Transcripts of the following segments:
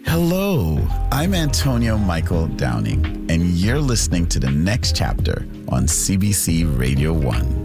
Hello, I'm Antonio Michael Downing, and you're listening to the next chapter on CBC Radio 1.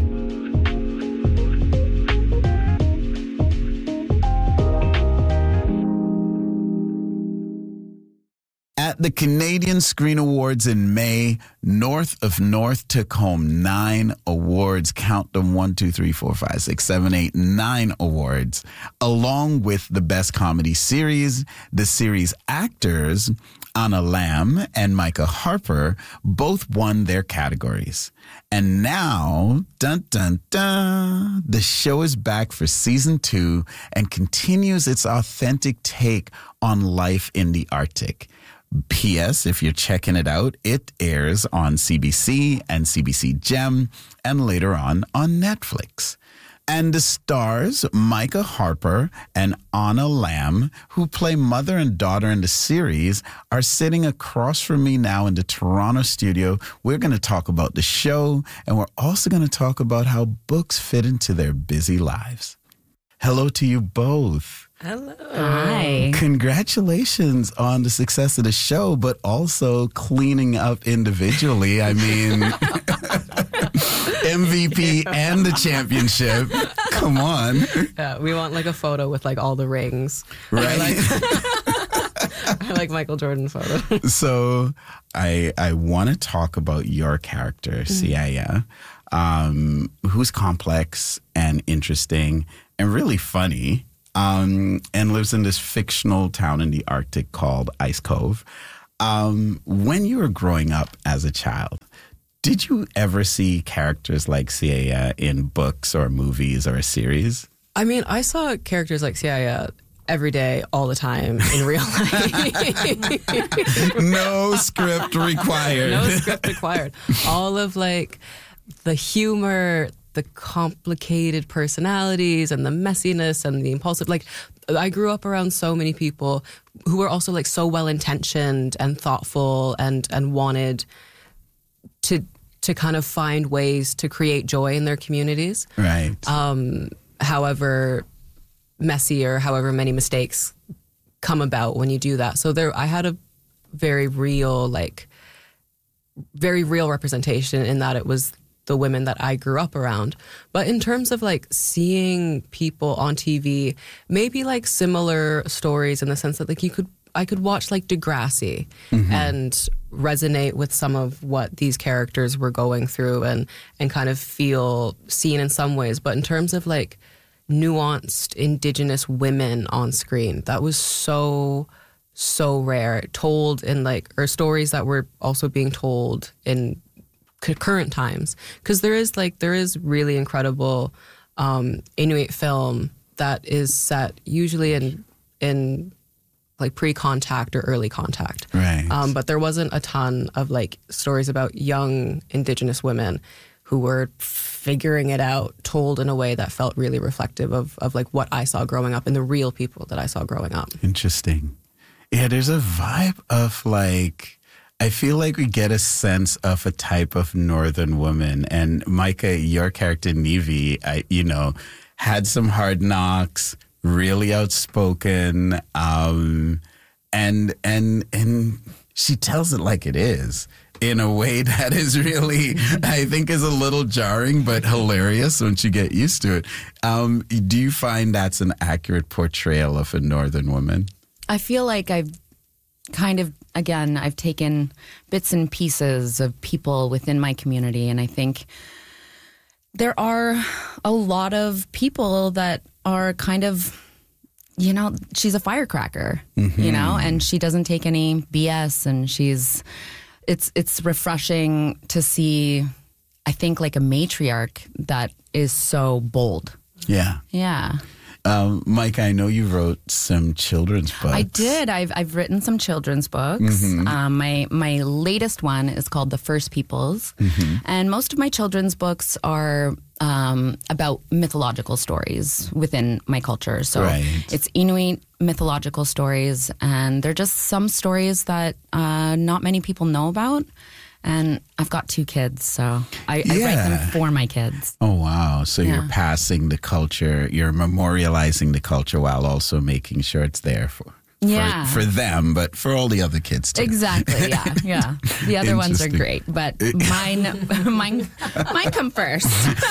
At the Canadian Screen Awards in May, North of North took home 9 awards. Count them: 1, 2, 3, 4, 5, 6, 7, 8, 9 awards. Along with the Best Comedy Series, the series actors, Anna Lamb and Micah Harper, both won their categories. And now, dun dun dun, the show is back for season 2 and continues its authentic take on life in the Arctic. P.S. If you're checking it out, it airs on CBC and CBC Gem and later on Netflix. And the stars, Micah Harper and Anna Lamb, who play mother and daughter in the series, are sitting across from me now in the Toronto studio. We're going to talk about the show, and we're also going to talk about how books fit into their busy lives. Hello to you both. Hello. Hi. Congratulations on the success of the show, but also cleaning up individually. I mean, MVP and the championship. Come on. Yeah, we want like a photo with like all the rings. Right. I like Michael Jordan photo. So I want to talk about your character, Siaya, who's complex and interesting and really funny. And lives in this fictional town in the Arctic called Ice Cove. When you were growing up as a child, did you ever see characters like Siaya in books or movies or a series? I mean, I saw characters like Siaya every day, all the time in real life. No script required. No script required. All of like the humor, the complicated personalities and the messiness and the impulsive. Like, I grew up around so many people who were also like so well-intentioned and thoughtful and wanted to kind of find ways to create joy in their communities. Right. However messy or however many mistakes come about when you do that. So I had a very real representation in that it was the women that I grew up around. But in terms of like seeing people on TV, maybe like similar stories in the sense that like I could watch like Degrassi and resonate with some of what these characters were going through and kind of feel seen in some ways. But in terms of like nuanced Indigenous women on screen, that was so rare, told in like, or stories that were also being told in current times, because there is really incredible Inuit film that is set usually in like pre-contact or early contact, right? But there wasn't a ton of like stories about young Indigenous women who were figuring it out, told in a way that felt really reflective of like what I saw growing up and the real people that I saw growing up. Interesting. Yeah, there's a vibe of like, I feel like we get a sense of a type of Northern woman. And Micah, your character, Nevi, had some hard knocks, really outspoken, and she tells it like it is in a way that is really, I think, is a little jarring, but hilarious once you get used to it. Do you find that's an accurate portrayal of a Northern woman? I feel like I've taken bits and pieces of people within my community, and I think there are a lot of people that are kind of, she's a firecracker, and she doesn't take any BS, and it's refreshing to see, I think, like a matriarch that is so bold. Yeah. Yeah. Mike, I know you wrote some children's books. I did. I've written some children's books. My latest one is called The First Peoples. And most of my children's books are about mythological stories within my culture. So it's Inuit mythological stories, and they're just some stories that not many people know about. And I've got 2 kids, so I write them for my kids. Oh, wow. So you're passing the culture, you're memorializing the culture while also making sure it's there Yeah. for them, but for all the other kids too. Exactly. Yeah. The other ones are great, but mine come first.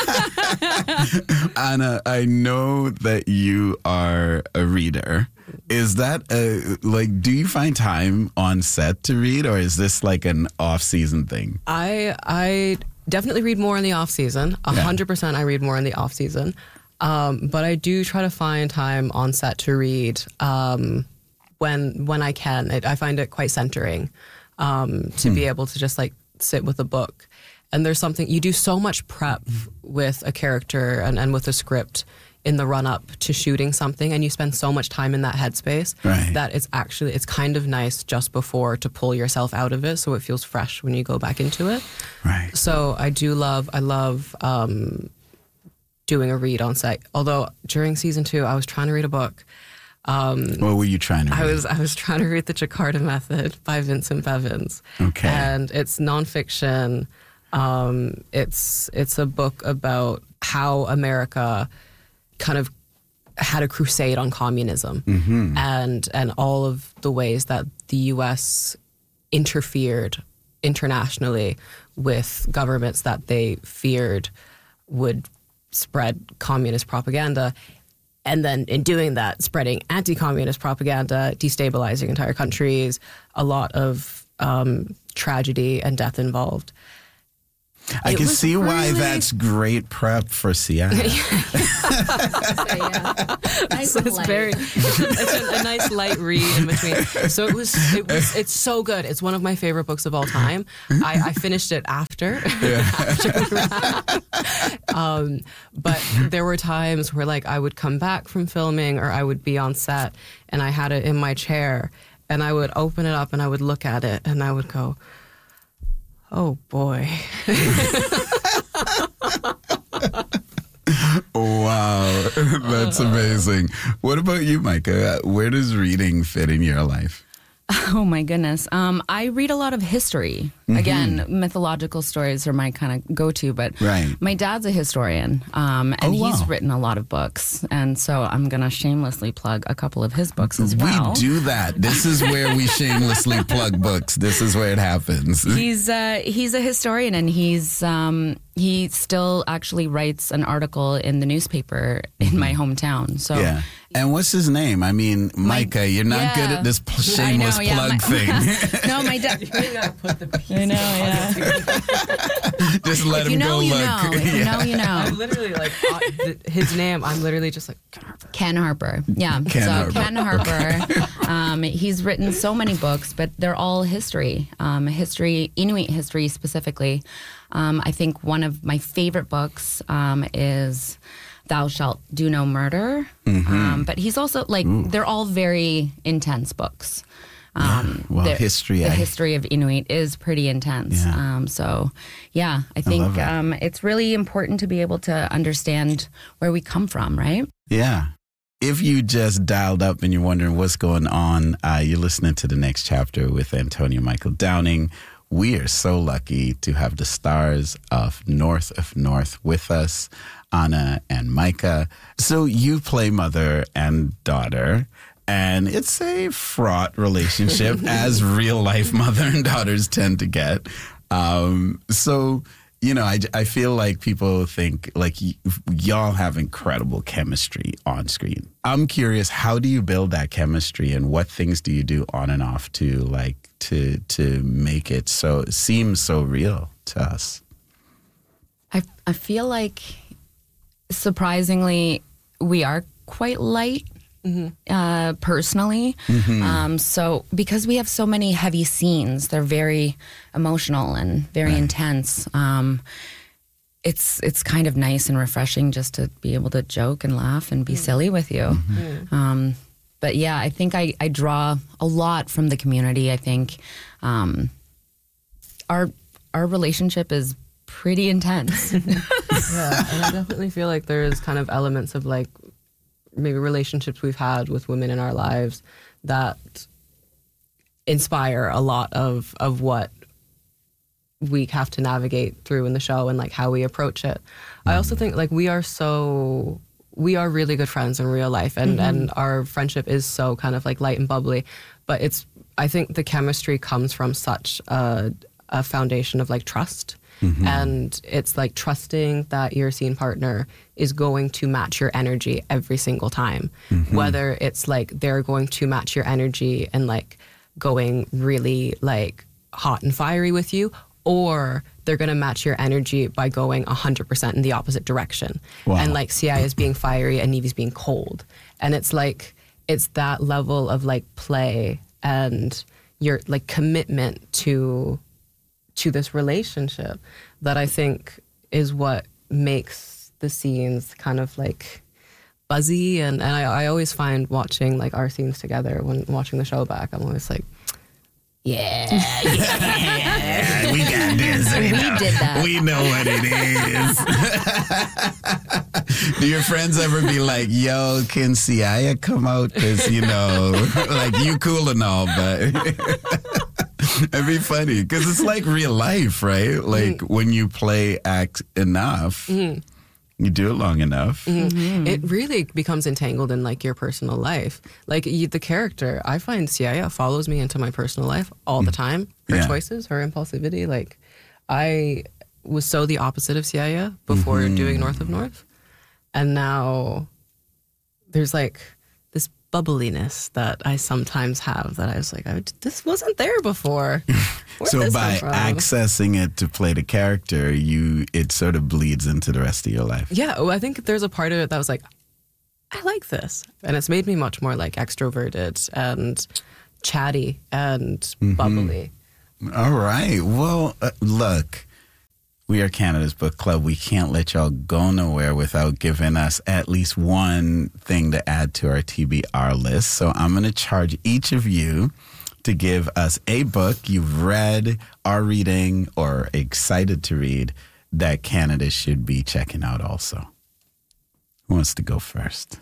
Anna, I know that you are a reader. Is that do you find time on set to read, or is this like an off-season thing? I definitely read more in the off season. 100% I read more in the off season. But I do try to find time on set to read when I can. I find it quite centering to be able to just like sit with a book. And there's something, you do so much prep with a character and with a script in the run up to shooting something, and you spend so much time in that headspace that it's kind of nice just before to pull yourself out of it so it feels fresh when you go back into it. Right. So I love doing a read on set. Although during season 2, I was trying to read a book. What were you trying to read? I was trying to read The Jakarta Method by Vincent Bevins. Okay. And it's nonfiction. It's a book about how America kind of had a crusade on communism and all of the ways that the U.S. interfered internationally with governments that they feared would spread communist propaganda. And then in doing that, spreading anti-communist propaganda, destabilizing entire countries, a lot of tragedy and death involved. I can see why that's great prep for Seattle. Nice It's a nice light read in between. So it's so good. It's one of my favorite books of all time. I finished it after. But there were times where like I would come back from filming or I would be on set and I had it in my chair and I would open it up and I would look at it and I would go, oh boy. Wow, that's amazing. What about you, Micah? Where does reading fit in your life? Oh my goodness. I read a lot of history. Again, mythological stories are my kind of go-to, but my dad's a historian, and he's written a lot of books. And so I'm going to shamelessly plug a couple of his books as well. We do that. This is where we shamelessly plug books. This is where it happens. He's a historian, and he still actually writes an article in the newspaper in my hometown. So yeah. And what's his name? I mean, Micah, you're not good at this shameless plug thing. No, my dad. You gotta put the pieces. I know, yeah. Just let him go look. If you know, you know. I'm literally like, his name, I'm literally just like, Ken Harper. Yeah. Ken Harper. He's written so many books, but they're all history. Inuit history specifically. I think one of my favorite books is Thou Shalt Do No Murder. But he's also they're all very intense books. Well, history. The history of Inuit is pretty intense. Yeah. I think it's really important to be able to understand where we come from, right? Yeah. If you just dialed up and you're wondering what's going on, you're listening to The Next Chapter with Antonia Michael Downing. We are so lucky to have the stars of North with us, Anna and Micah. So you play mother and daughter, and it's a fraught relationship, as real life mother and daughters tend to get. So, you know, I feel like people think like y'all have incredible chemistry on screen. I'm curious, how do you build that chemistry, and what things do you do on and off to make it seem so real to us? I feel like surprisingly we are quite light. Personally. So because we have so many heavy scenes, they're very emotional and very intense. It's kind of nice and refreshing just to be able to joke and laugh and be silly with you. But yeah, I think I draw a lot from the community. I think our relationship is pretty intense. and I definitely feel like there's kind of elements of like maybe relationships we've had with women in our lives that inspire a lot of what we have to navigate through in the show and like how we approach it. I also think like we are so we are really good friends in real life, and our friendship is so kind of like light and bubbly. But I think the chemistry comes from such a foundation of like trust. And it's like trusting that your scene partner is going to match your energy every single time. Whether it's like they're going to match your energy and like going really like hot and fiery with you, or they're going to match your energy by going 100% in the opposite direction. Wow. And like Siaya is being fiery and Nevy's being cold. And it's like, it's that level of like play and your like commitment to this relationship that I think is what makes the scenes kind of like buzzy. And I always find watching like our scenes together when watching the show back, I'm always like, yeah, we got this. We did that. We know what it is. Do your friends ever be like, yo, can Siaya come out? Because, you know, like you cool and all, but... It'd be funny because it's like real life, right? Like when you play act enough, you do it long enough. It really becomes entangled in like your personal life. Like the character, I find Siaya follows me into my personal life all the time. Her choices, her impulsivity. Like I was so the opposite of Siaya before doing North of North. And now there's like this bubbliness that I sometimes have that I was like, this wasn't there before. So by accessing it to play the character, it sort of bleeds into the rest of your life. Yeah, well, I think there's a part of it that was like, I like this. And it's made me much more like extroverted and chatty and bubbly. All right. Well, look, we are Canada's Book Club. We can't let y'all go nowhere without giving us at least one thing to add to our TBR list. So I'm going to charge each of you to give us a book you've read, are reading, or excited to read that Canada should be checking out also. Who wants to go first?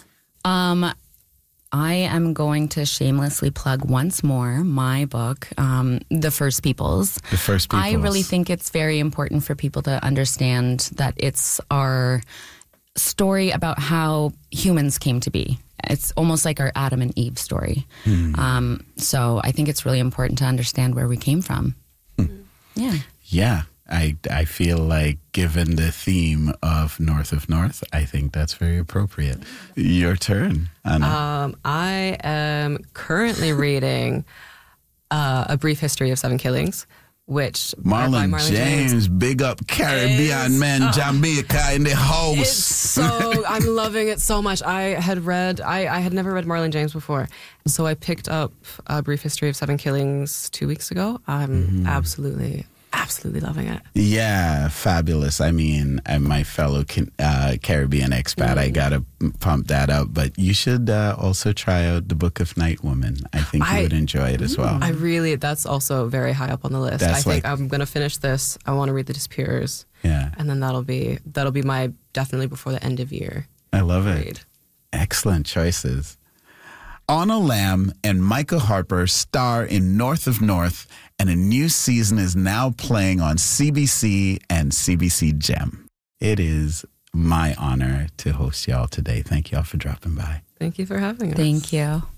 I am going to shamelessly plug once more my book, The First Peoples. The First Peoples. I really think it's very important for people to understand that it's our story about how humans came to be. It's almost like our Adam and Eve story. So I think it's really important to understand where we came from. Yeah. Yeah. I feel like given the theme of North of North, I think that's very appropriate. Your turn, Anna. I am currently reading A Brief History of Seven Killings, which by Marlon James, big up Caribbean man, Jamaica in the house. It's so, I'm loving it so much. I had never read Marlon James before. So I picked up A Brief History of Seven Killings 2 weeks ago. I'm absolutely loving it. Yeah, fabulous. I mean, my fellow Caribbean expat, I got to pump that up. But you should also try out The Book of Night Woman. I think you would enjoy it as well. That's also very high up on the list. I think I'm going to finish this. I want to read The Disappearers. Yeah. And then that'll be my definitely before the end of year. I love it. Excellent choices. Anna Lamb and Micah Harper star in North of North, and a new season is now playing on CBC and CBC Gem. It is my honor to host y'all today. Thank y'all for dropping by. Thank you for having us. Thank you.